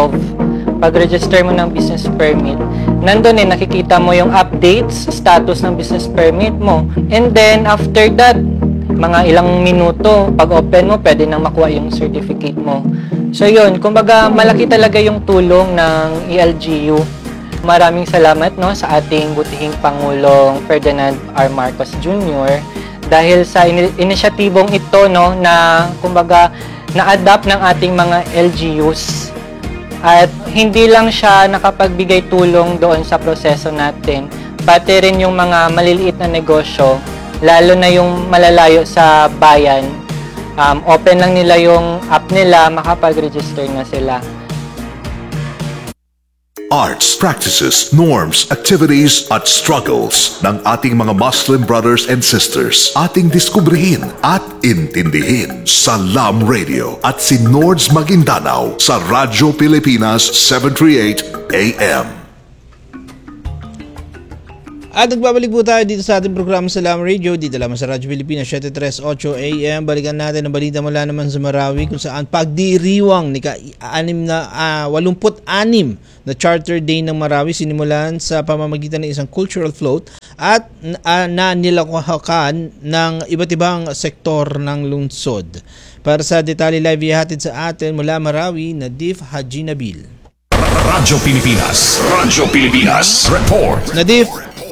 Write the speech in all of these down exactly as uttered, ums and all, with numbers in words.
of pag-register mo ng business permit, nandun eh, nakikita mo yung updates, status ng business permit mo. And then, after that, mga ilang minuto, pag open mo, pwede nang makuha yung certificate mo. So yun, kumbaga, malaki talaga yung tulong ng E L G U. Maraming salamat no, sa ating butihing Pangulong Ferdinand R. Marcos Junior dahil sa in- inisyatibong ito no, na kumbaga, na-adapt ng ating mga L G Us. At hindi lang siya nakapagbigay tulong doon sa proseso natin, pati rin yung mga maliliit na negosyo, lalo na yung malalayo sa bayan, um, open lang nila yung app nila, makapag-register na sila. Arts, practices, norms, activities at struggles ng ating mga Muslim brothers and sisters. Ating diskubrihin at intindihin sa Lam Radio at si Nords Maguindanao sa Radyo Pilipinas seven thirty-eight A M. At nagbabalik po tayo dito sa ating programa sa Lam Radio, dito lamang sa Radyo Pilipinas seven thirty-eight A M. Balikan natin ang balita mula naman sa Marawi kung saan pagdiriwang ni ka-anim na uh, eighty-six na Charter Day ng Marawi sinimulan sa pamamagitan ng isang cultural float at uh, na nilakhakan ng iba't ibang sektor ng lungsod. Para sa detalye live ihatid sa atin mula Marawi, Nadif Haji Nabil. Radyo Pilipinas, Radyo Pilipinas, report. Nadif.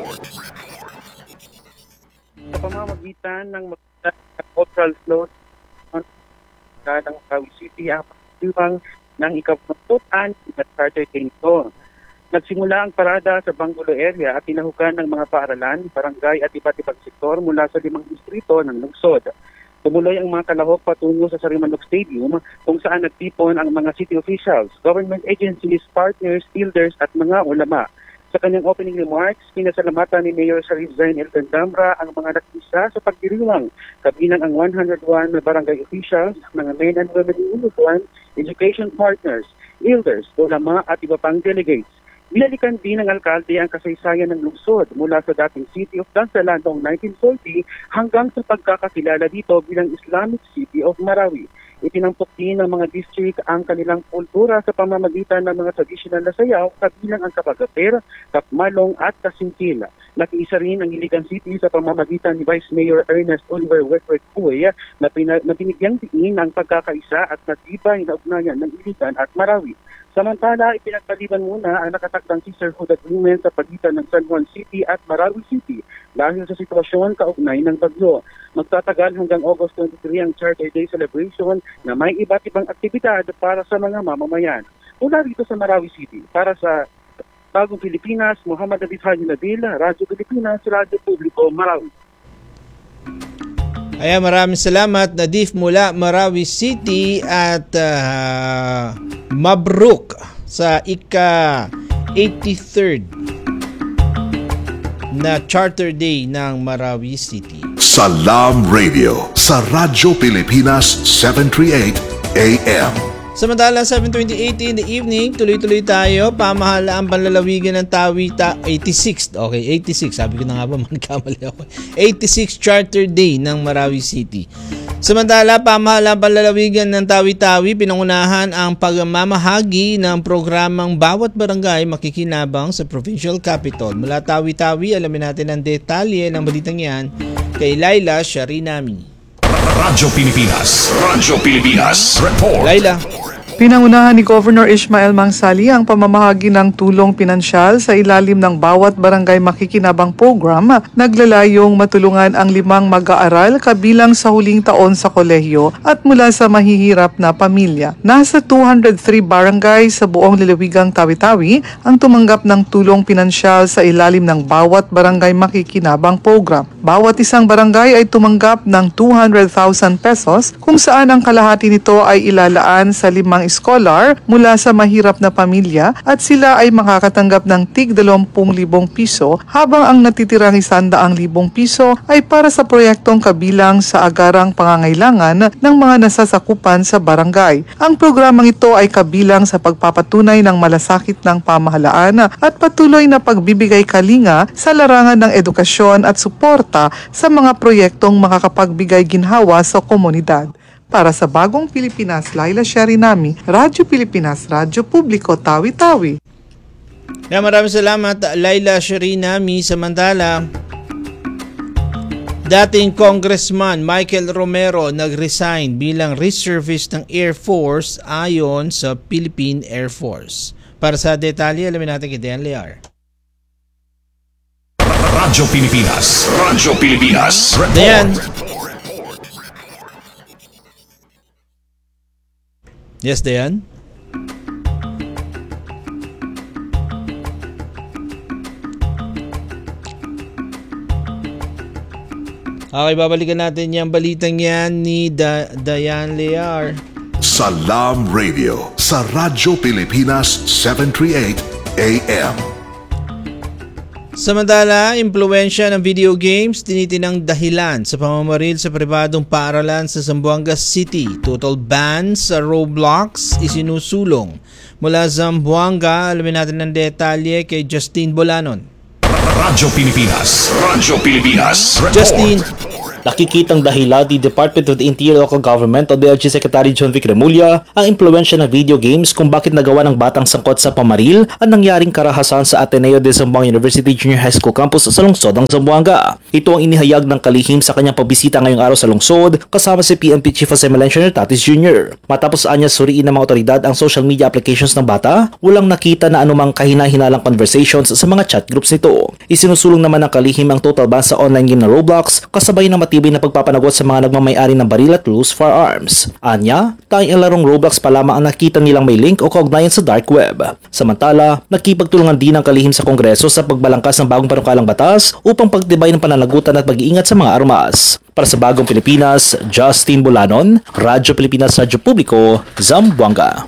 Sa pamamagitan ng cultural float ng Marawi City, ang pagdiwang ng ikapututan na Charter Day nito. Nagsimula ang parada sa Bangulo area at tinahukan ng mga paaralan, barangay at iba't ibang sektor mula sa limang distrito ng lungsod. Tumuloy ang mga kalahok patungo sa Sarimanok Stadium kung saan nagtipon ang mga city officials, government agencies, partners, builders at mga ulama. Sa kanyang opening remarks, pinasalamatan ni Mayor Sharif Zain El Tandamra ang mga nakisa sa pagdiriwang, kabilang ang one hundred one na barangay officials, mga men and women in uniform, education partners, elders, ulama at iba pang delegates. Binalikan din ng alkalde ang kasaysayan ng lungsod mula sa dating City of Dansalan noong nineteen forty hanggang sa pagkakakilala dito bilang Islamic City of Marawi. Itinampok din ng mga district ang kanilang kultura sa pamamagitan ng mga traditional na sayaw, kabilang ang kapagaper, kapmalong at kasintil. Nakiisa rin ang Iligan City sa pamamagitan ni Vice Mayor Ernest Oliver Westford Cuy na, pina- na binigyang diin ang pagkakaisa at matibay na ugnayan ng Iligan at Marawi. Samantala, ipinagpaliban muna ang nakatakdang sisterhood agreement sa pagitan ng San Juan City at Marawi City dahil sa sitwasyon kaugnay ng bagyo. Magtatagal hanggang August twenty-three ang Charter Day celebration na may iba't ibang aktibidad para sa mga mamamayan. Mula dito sa Marawi City, para sa Bagong Pilipinas, Muhammad Nadif Haji Nabil, Radyo Pilipinas, Radyo Publiko, Marawi. Ayan, maraming salamat Nadif mula Marawi City at uh, mabruk sa ika eighty-third na Charter Day ng Marawi City. Sa Lam Radio, sa Radyo Pilipinas seven thirty-eight A M. Samantala, seven twenty-eight in the evening, tuloy-tuloy tayo. Pamahalaan panlalawigan ng Tawita, eighty-six. Okay, eighty-six. Sabi ko na nga ba, magkamali ako. eighty-six Charter Day ng Marawi City. Samantala, pamahalaan panlalawigan ng Tawi-Tawi, pinangunahan ang pagmamahagi ng programang bawat barangay makikinabang sa Provincial Capital. Mula Tawi-Tawi, alamin natin ang detalye ng balitang yan kay Laila Sharinami. Radyo Pilipinas, Radyo Pilipinas, report. Laila. Pinangunahan ni Governor Ishmael Mangsali ang pamamahagi ng tulong pinansyal sa ilalim ng bawat barangay makikinabang program, naglalayong matulungan ang limang mag-aaral kabilang sa huling taon sa kolehiyo at mula sa mahihirap na pamilya. Nasa two hundred three barangay sa buong lalawigang Tawi-Tawi ang tumanggap ng tulong pinansyal sa ilalim ng bawat barangay makikinabang program. Bawat isang barangay ay tumanggap ng two hundred thousand pesos kung saan ang kalahati nito ay ilalaan sa limang scholar mula sa mahirap na pamilya at sila ay makakatanggap ng tig dalawampu libong piso habang ang natitirang isandaang libong piso ay para sa proyektong kabilang sa agarang pangangailangan ng mga nasasakupan sa barangay. Ang programang ito ay kabilang sa pagpapatunay ng malasakit ng pamahalaan at patuloy na pagbibigay kalinga sa larangan ng edukasyon at suporta sa mga proyektong makakapagbigay ginhawa sa komunidad. Para sa Bagong Pilipinas, Laila Sharinami, Radyo Pilipinas, Radyo Publiko, Tawi-Tawi. Kaya maraming salamat, Laila Sharinami. Samantala, dating Congressman Michael Romero nag-resign bilang reservist ng Air Force ayon sa Philippine Air Force. Para sa detalye, alamin natin kay Dean Lear. Radyo Pilipinas. Radyo Pilipinas. Dean. Yes, Dean. Okay, babalikan natin yung balitang yan ni da- Diane Lear. Salam Radio sa Radyo Pilipinas seven thirty-eight A M. Samantala, impluwensya ng video games tinitinang dahilan sa pamamaril sa pribadong paaralan sa Zamboanga City. Total ban sa Roblox isinusulong. Mula Zamboanga, alamin natin ng detalye kay Justine Bolanon. Radyo Pilipinas. Radyo Pilipinas. Justine. Nakikitang dahilan ni Department of the Interior Local Government o D L G Secretary John Vic Remulla ang impluwensya ng video games kung bakit nagawa ng batang sangkot sa pamaril ang nangyaring karahasan sa Ateneo de Zamboanga University Junior High School Campus sa lungsod ng Zamboanga. Ito ang inihayag ng kalihim sa kanyang pagbisita ngayong araw sa lungsod kasama si P N P Chief Jose Melencio Tatis Junior Matapos anya suriin ng mga otoridad ang social media applications ng bata, walang nakita na anumang kahina-hinalang conversations sa mga chat groups nito. Isinusulong naman ng kalihim ang total ban sa online game na Roblox kasabay ng matibay na pagpapanagot sa mga nagmamayari ng baril at loose firearms. Anya, tanging ang larong Roblox pa lamang ang nakita nilang may link o kaugnayan sa dark web. Samantala, nakipagtulungan din ang kalihim sa Kongreso sa pagbalangkas ng bagong panukalang batas upang pagtibay ng pananagutan at pag-iingat sa mga armas. Para sa Bagong Pilipinas, Justine Bolanon, Radyo Pilipinas, Radyo Publiko, Zamboanga.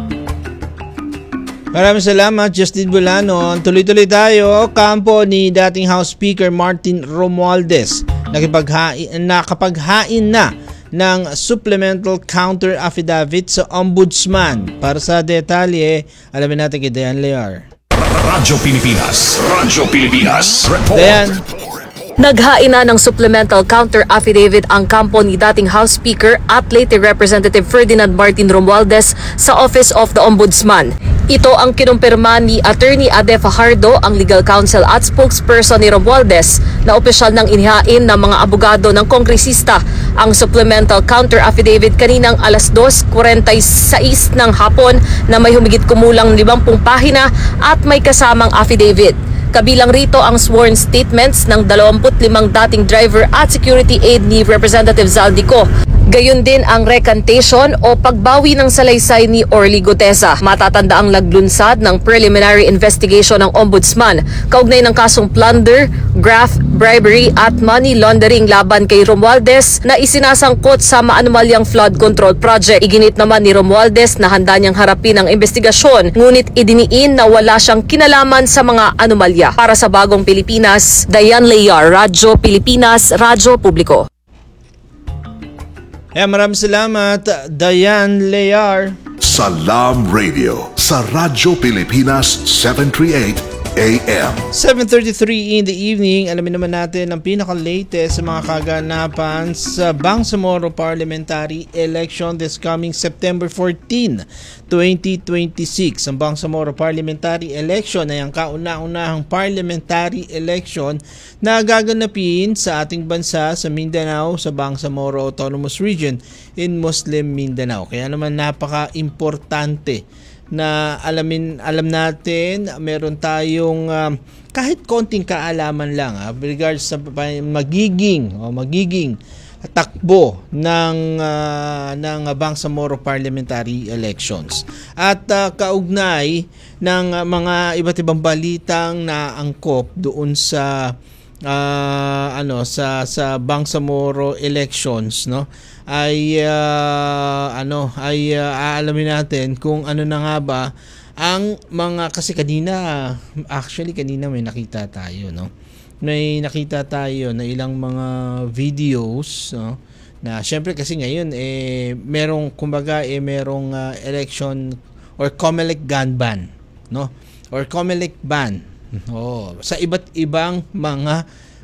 Maraming salamat, Justine Bolanon. Tuloy-tuloy tayo. Kampo ni dating House Speaker Martin Romualdez nakipaghain, nakapaghain na ng supplemental counter affidavit sa Ombudsman. Para sa detalye, alamin natin kay Diane Lear. Radyo Pilipinas. Radyo Pilipinas. Diane. Naghain na ng supplemental counter affidavit ang kampo ni dating House Speaker at late Representative Ferdinand Martin Romualdez sa Office of the Ombudsman. Ito ang kinumpirma ni Attorney Ade Fajardo, ang legal counsel at spokesperson ni Romualdez, na opisyal ng inihain ng mga abogado ng kongresista ang supplemental counter affidavit kaninang alas dos forty-six ng hapon na may humigit kumulang limampung pahina at may kasamang affidavit. Kabilang rito ang sworn statements ng dalawampu't limang dating driver at security aide ni Representative Zaldico. Gayon din ang recantation o pagbawi ng salaysay ni Orly Gutesa. Matatanda ang laglunsad ng preliminary investigation ng Ombudsman kaugnay ng kasong plunder, graft, bribery at money laundering laban kay Romualdez na isinasangkot sa maanumalyang flood control project. Iginit naman ni Romualdez na handa niyang harapin ang investigasyon, ngunit idiniin na wala siyang kinalaman sa mga anomalya. Para sa Bagong Pilipinas, Diane Lear, Radyo Pilipinas, Radyo Publiko. Eh, maraming salamat, Diane Lear. Salam Radio sa Radyo Pilipinas seven thirty-eight A M. seven thirty-three in the evening, alamin naman natin ang pinaka-latest sa mga kaganapan sa Bangsamoro Parliamentary Election this coming September fourteenth, twenty twenty-six. Ang Bangsamoro Parliamentary Election ay ang kauna-unahang parliamentary election na gaganapin sa ating bansa sa Mindanao, sa Bangsamoro Autonomous Region in Muslim Mindanao. Kaya naman napaka-importante na alamin alam natin, meron tayong um, kahit konting kaalaman lang ha, regards sa magiging o magiging takbo ng uh, ng Bangsamoro Parliamentary Elections at uh, kaugnay ng uh, mga iba't ibang balitang naangkop doon sa uh, ano sa sa Bangsamoro elections, no, ay uh, ano ay uh, aalamin natin kung ano na nga ba ang mga, kasi kanina actually kanina may nakita tayo, no, may nakita tayo na ilang mga videos, no, na syempre kasi ngayon eh merong kumbaga eh merong uh, election or COMELEC gun ban, no, or COMELEC ban oh, sa iba't ibang mga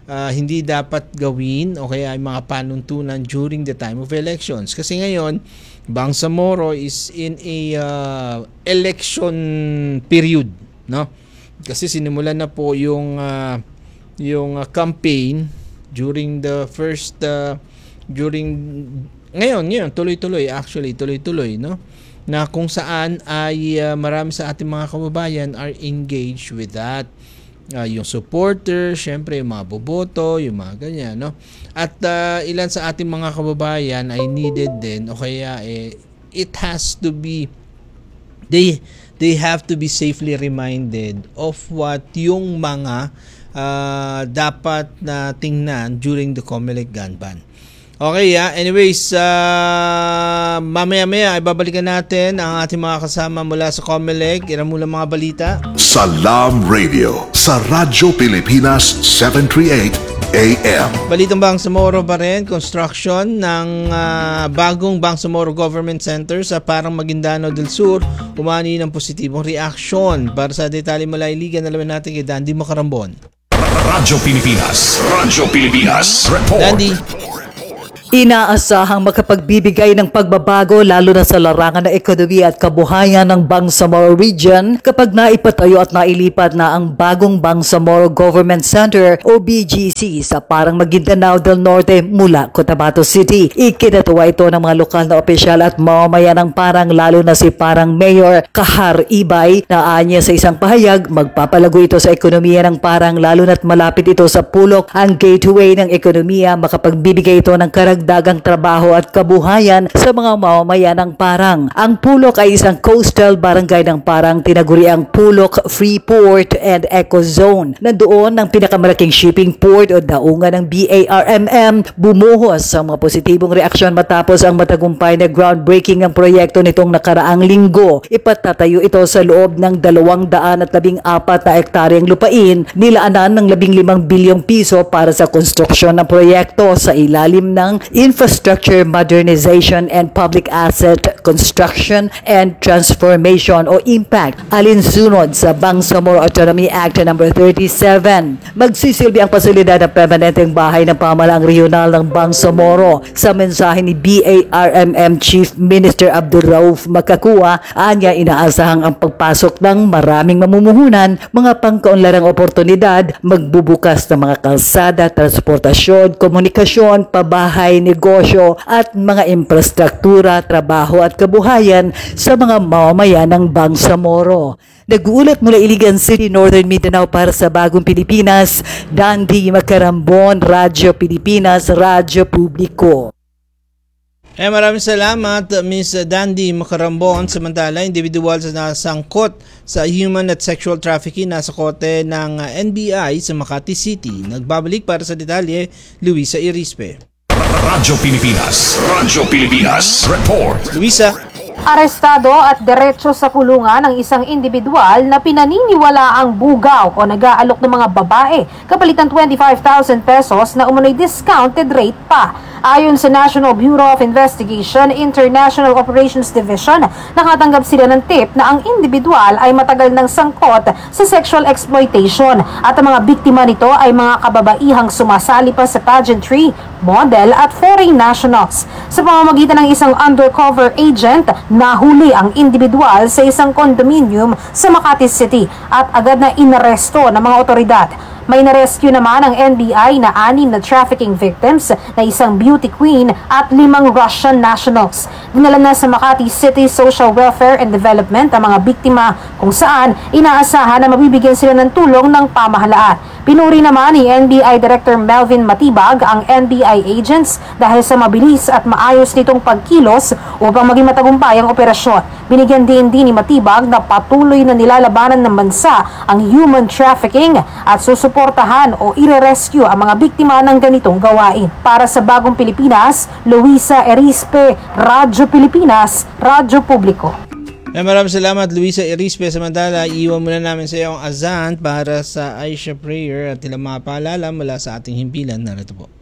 uh, hindi dapat gawin o kaya ay mga panuntunan during the time of elections. Kasi ngayon, Bangsamoro is in a uh, election period, no? Kasi sinimulan na po yung uh, yung uh, campaign during the first uh, during ngayon, ngayon tuloy-tuloy actually, tuloy-tuloy, no? Na kung saan ay uh, marami sa ating mga kababayan are engaged with that. Uh, yung supporter, syempre yung mga boboto, yung mga ganyan, no? At uh, ilan sa ating mga kababayan ay needed din o kaya eh, it has to be they they have to be safely reminded of what yung mga uh, dapat na tingnan during the COMELEC gun ban. Okay, yeah. Anyways, uh, mamaya-maya ay babalikan natin ang ating mga kasama mula sa COMELEC. Ilan mula mga balita? Salam Radio sa Radyo Pilipinas seven thirty-eight A M. Balitang Bangsamoro pa rin, construction ng uh, bagong Bangsamoro Government Center sa Parang Maguindanao del Sur umani ng positibong reaksyon. Para sa detalye mula iligan, alamin natin kay Dandy Macarambon. Radyo Pilipinas, Radyo Pilipinas, report. Dandy. Inaasahang makapagbibigay ng pagbabago lalo na sa larangan ng ekonomiya at kabuhayan ng Bangsamoro Region kapag naipatayo at nailipat na ang bagong Bangsamoro Government Center o B G C sa Parang Maguindanao del Norte mula Cotabato City. Ikinatuwa ito ng mga lokal na opisyal at mamamayan ng Parang, lalo na si Parang Mayor Kahar Ibay, na anya sa isang pahayag magpapalago ito sa ekonomiya ng Parang lalo na't malapit ito sa pulok ang gateway ng ekonomiya. Makapagbibigay ito ng karag dagang trabaho at kabuhayan sa mga mamamayan ng Parang. Ang Pulok ay isang coastal barangay ng Parang, tinaguriang Pulok Free Port and Eco Zone. Nandoon ang pinakamalaking shipping port o daungan ng B A R M M. Bumuhos ang mga positibong reaksyon matapos ang matagumpay na groundbreaking ng proyekto nitong nakaraang linggo. Ipatatayo ito sa loob ng dalawang daan at labing apat na ektaryang lupain, nilaanan ng labing limang bilyong piso para sa konstruksyon ng proyekto sa ilalim ng Infrastructure Modernization and Public Asset Construction and Transformation o IMPACT, alinsunod sa Bangsamoro Autonomy Act number thirty-seven. Magsisilbi ang pasilidad ng permanenteng bahay ng pamahalaang regional ng Bangsamoro. Sa mensahe ni B A R M M Chief Minister Abdulrauf Makakua, anya inaasahang ang pagpasok ng maraming mamumuhunan, mga pangkaunlarang oportunidad, magbubukas ng mga kalsada, transportasyon, komunikasyon, pabahay, negosyo at mga infrastruktura, trabaho at kabuhayan sa mga mamamayan ng Bangsamoro. Nag-uulat mula Iligan City, Northern Mindanao para sa Bagong Pilipinas, Dandy Macarambon, Radyo Pilipinas, Radyo Publiko. Eh, maraming salamat, Miss Dandy Macarambon. Samantala, individual na nasangkot sa human at sexual trafficking nasa kote ng N B I sa Makati City. Nagbabalik para sa detalye, Luisa Irispe. Radyo Pilipinas, Radyo Pilipinas, report. Luisa. Arestado at diretso sa kulungan ang isang individual na pinaniniwala ang bugaw o nag-aalok ng mga babae kapalitan twenty-five thousand pesos na umunoy discounted rate pa. Ayon sa National Bureau of Investigation International Operations Division, nakatanggap sila ng tip na ang individual ay matagal ng sangkot sa sexual exploitation at ang mga biktima nito ay mga kababaihang sumasali pa sa pageantry, model at foreign nationals. Sa pamamagitan ng isang undercover agent, nahuli ang individual sa isang condominium sa Makati City at agad na inaresto ng mga otoridad. May narescue naman ang N B I na anim na trafficking victims na isang beauty queen at limang Russian nationals. Dinala na sa Makati City Social Welfare and Development ang mga biktima kung saan inaasahan na mabibigyan sila ng tulong ng pamahalaan. Pinuri naman ni N B I Director Melvin Matibag ang N B I agents dahil sa mabilis at maayos nitong pagkilos upang maging matagumpay ang operasyon. Binigyan din din ni Matibag na patuloy na nilalabanan ng bansa ang human trafficking at susuportahan o ire-rescue ang mga biktima ng ganitong gawain. Para sa Bagong Pilipinas, Luisa Erispe, Radyo Pilipinas, Radyo Publiko. Eh, maraming salamat, Luisa Erispe. Samantala, iiwan muna namin sa iyo ang azan para sa Aisha Prayer at ilang mga paalala mula sa ating himpilan. Narito po.